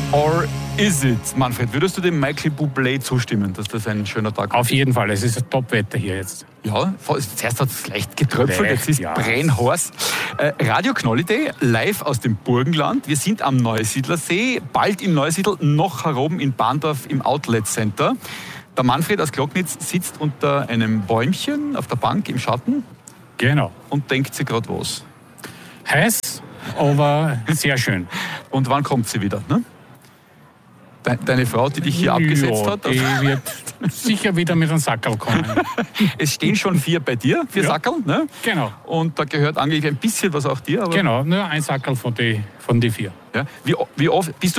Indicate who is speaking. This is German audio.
Speaker 1: or is it? Manfred, würdest du dem Michael Bublé zustimmen, dass das ein schöner Tag ist?
Speaker 2: Auf jeden Fall, es ist ein Top-Wetter hier jetzt.
Speaker 1: Ja, zuerst hat es leicht getröpfelt, jetzt ist
Speaker 2: ja.
Speaker 1: brennheiß. Radio Knolli-Day, live aus dem Burgenland. Wir sind am Neusiedlersee, bald in Neusiedl, noch heroben in Bahndorf im Outlet Center. Der Manfred aus Glocknitz sitzt unter einem Bäumchen auf der Bank im Schatten.
Speaker 2: Genau.
Speaker 1: Und denkt sich gerade was.
Speaker 2: Heiß, aber sehr schön.
Speaker 1: Und wann kommt sie wieder? Ne? Deine Frau, die dich hier abgesetzt hat?
Speaker 2: Die wird sicher wieder mit einem Sackerl kommen.
Speaker 1: Es stehen schon 4 bei dir, 4 Sackerl, ne?
Speaker 2: Genau.
Speaker 1: Und da gehört angeblich ein bisschen was auch dir. Aber
Speaker 2: Genau, nur ein Sackerl von die 4.
Speaker 1: Ja? Wie oft bist du